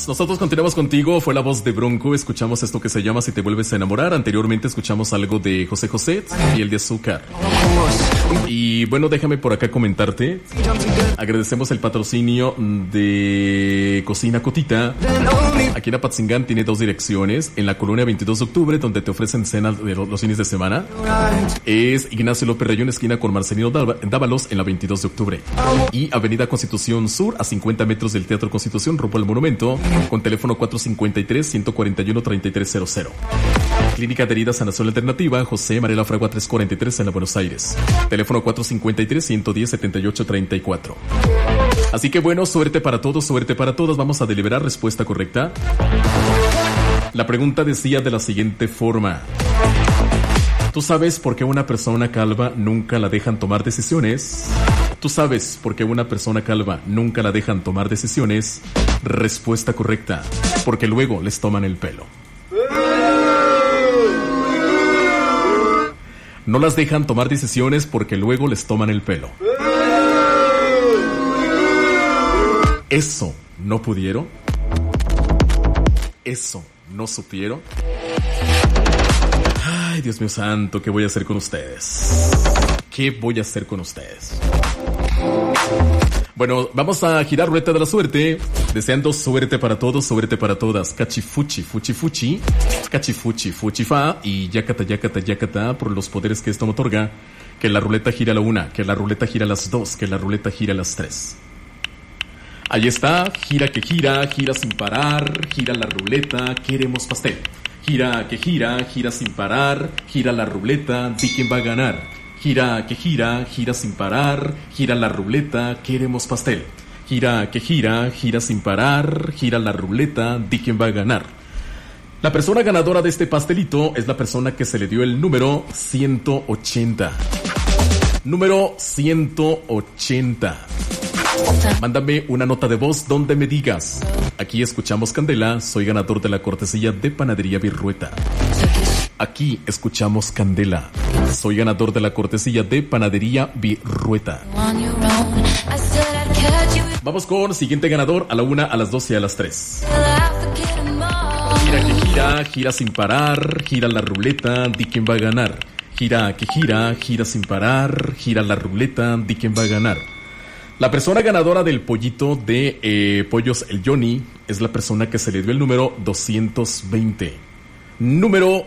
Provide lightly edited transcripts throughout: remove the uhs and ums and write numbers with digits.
Nosotros continuamos contigo. Fue la voz de Bronco. Escuchamos esto que se llama Si te vuelves a enamorar. Anteriormente escuchamos algo de José José, Piel de azúcar. Y bueno, déjame por acá comentarte. Agradecemos el patrocinio de Cocina Cotita. Aquí en Apatzingán tiene 2 direcciones. En la colonia 22 de octubre, donde te ofrecen cenas de los fines de semana. Es Ignacio López Rayón, esquina con Marcelino Dávalos, en la 22 de octubre. Y Avenida Constitución Sur, a 50 metros del Teatro Constitución, rumbo al Monumento, con teléfono 453-141-3300. Clínica de Herida Sanación Alternativa, José Mariela Fragua 343 en la Buenos Aires. Teléfono 453-110-7834. Así que bueno, suerte para todos, suerte para todas. Vamos a deliberar respuesta correcta. La pregunta decía de la siguiente forma: ¿tú sabes por qué una persona calva nunca la dejan tomar decisiones? ¿Tú sabes por qué una persona calva nunca la dejan tomar decisiones? Respuesta correcta: porque luego les toman el pelo. No las dejan tomar decisiones porque luego les toman el pelo. ¿Eso no pudieron? ¿Eso no supieron? Ay, Dios mío santo, ¿qué voy a hacer con ustedes? ¿Qué voy a hacer con ustedes? Bueno, vamos a girar ruleta de la suerte, deseando suerte para todos, suerte para todas. Cachifuchi, fuchi, fuchi, cachifuchi, fuchi, fa, y yacata, yacata, yacata, por los poderes que esto me otorga. Que la ruleta gira a la 1, que la ruleta gira a las 2, que la ruleta gira a las 3. Ahí está, gira que gira, gira sin parar, gira la ruleta, queremos pastel. Gira que gira, gira sin parar, gira la ruleta, di quién va a ganar. Gira que gira, gira sin parar, gira la ruleta, queremos pastel. Gira que gira, gira sin parar, gira la ruleta, di quién va a ganar. La persona ganadora de este pastelito es la persona que se le dio el número 180. Número 180. Mándame una nota de voz donde me digas: aquí escuchamos Candela, soy ganador de la cortesía de Panadería Virrueta. Aquí escuchamos Candela, soy ganador de la cortesía de Panadería Virrueta. Vamos con siguiente ganador, a la 1, a las 2 y a las 3. Gira que gira, gira sin parar, gira la ruleta, di quién va a ganar. Gira que gira, gira sin parar, gira la ruleta, di quién va a ganar. La persona ganadora del pollito de Pollos El Johnny es la persona que se le dio el número 220. Número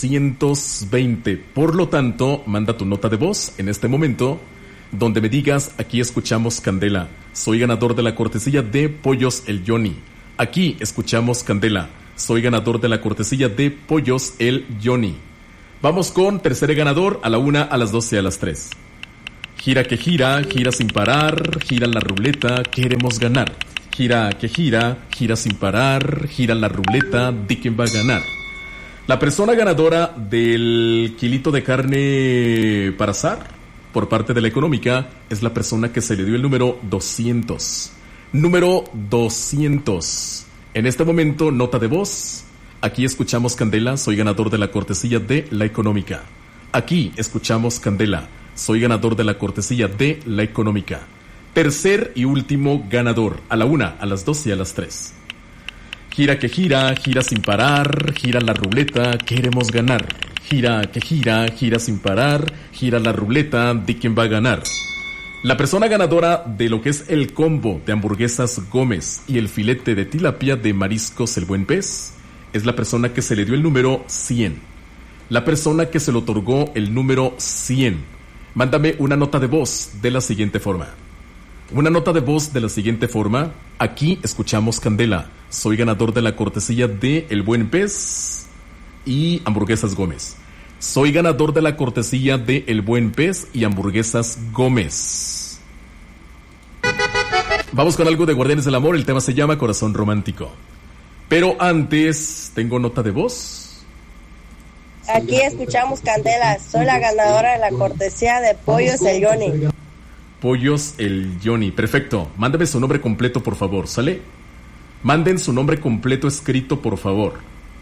220. Por lo tanto, manda tu nota de voz en este momento, donde me digas: aquí escuchamos Candela, soy ganador de la cortesía de Pollos El Johnny. Aquí escuchamos Candela, soy ganador de la cortesía de Pollos El Johnny. Vamos con tercer ganador, a la 1, a las 2 y a las 3. Gira que gira, gira sin parar, gira la ruleta, queremos ganar. Gira que gira, gira sin parar, gira la ruleta, di quién va a ganar. La persona ganadora del kilito de carne para asar por parte de la económica es la persona que se le dio el número 200. Número 200. En este momento, nota de voz. Aquí escuchamos Candela, soy ganador de la cortesía de la económica. Aquí escuchamos Candela, soy ganador de la cortesía de la económica. Tercer y último ganador, a la 1, a las 2 y a las 3. Gira que gira, gira sin parar, gira la ruleta, queremos ganar. Gira que gira, gira sin parar, gira la ruleta, di quién va a ganar. La persona ganadora de lo que es el combo de hamburguesas Gómez y el filete de tilapia de mariscos El Buen Pez es la persona que se le dio el número 100. La persona que se le otorgó el número 100. Mándame una nota de voz de la siguiente forma. Una nota de voz de la siguiente forma. Aquí escuchamos Candela, soy ganador de la cortesía de El Buen Pez y hamburguesas Gómez. Soy ganador de la cortesía de El Buen Pez y hamburguesas Gómez. Vamos con algo de Guardianes del Amor, el tema se llama Corazón Romántico. Pero antes, ¿tengo nota de voz? Aquí escuchamos Candela, soy la ganadora de la cortesía de Pollos El Johnny. Pollos El Johnny, perfecto. Mándame su nombre completo, por favor, ¿sale? Manden su nombre completo escrito, por favor.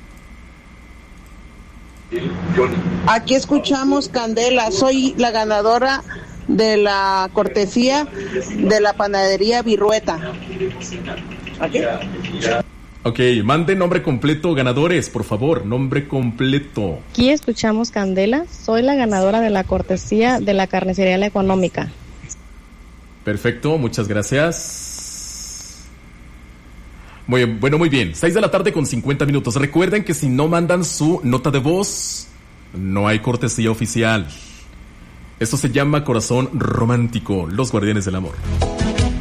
Aquí escuchamos Candela, soy la ganadora de la cortesía de la Panadería Virrueta. ¿Aquí? Ok, mande nombre completo, ganadores, por favor, nombre completo. Aquí escuchamos Candela, soy la ganadora de la cortesía de la carnicería La Económica. Perfecto, muchas gracias. Muy bien, 6 de la tarde con 50 minutos. Recuerden que si no mandan su nota de voz, no hay cortesía oficial. Esto se llama Corazón Romántico, Los Guardianes del Amor.